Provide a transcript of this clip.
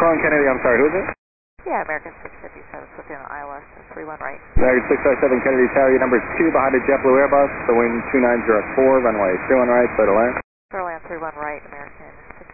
Calling Kennedy, I'm sorry, who is it? Yeah, American 657, within Iowa, 31 right. American 657 Kennedy Tower, number 2 behind a JetBlue Airbus, the wind 290 at 4, runway 31 right, clear to land. Clear to land 31 right, American